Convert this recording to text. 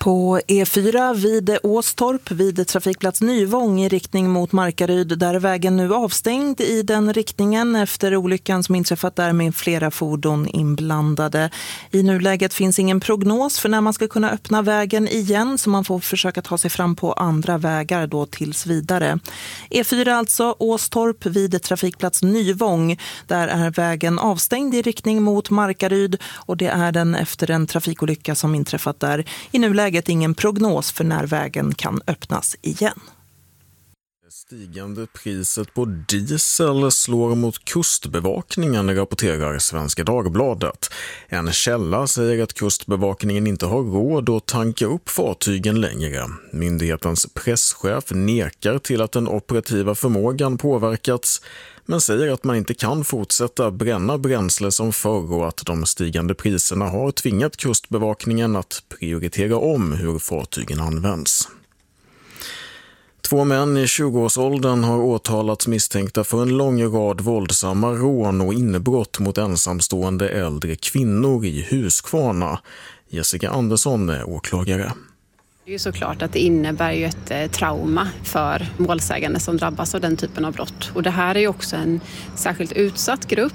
På E4 vid Åstorp vid trafikplats Nyvång i riktning mot Markaryd, där är vägen nu avstängd i den riktningen efter olyckan som inträffat där med flera fordon inblandade. I nuläget finns ingen prognos för när man ska kunna öppna vägen igen, så man får försöka ta sig fram på andra vägar då tills vidare. E4 alltså, Åstorp vid trafikplats Nyvång, där är vägen avstängd i riktning mot Markaryd och det är den efter en trafikolycka som inträffat där. I nuläget ingen prognos för när vägen kan öppnas igen. Det stigande priset på diesel slår mot kustbevakningen, rapporterar Svenska Dagbladet. En källa säger att kustbevakningen inte har råd att tanka upp fartygen längre. Myndighetens presschef nekar till att den operativa förmågan påverkats, men säger att man inte kan fortsätta bränna bränsle som förr och att de stigande priserna har tvingat kustbevakningen att prioritera om hur fartygen används. 2 män i 20-årsåldern har åtalats misstänkta för en lång rad våldsamma rån och inbrott mot ensamstående äldre kvinnor i Huskvarna. Jessica Andersson är åklagare. Det är ju såklart att det innebär ju ett trauma för målsägande som drabbas av den typen av brott. Och det här är ju också en särskilt utsatt grupp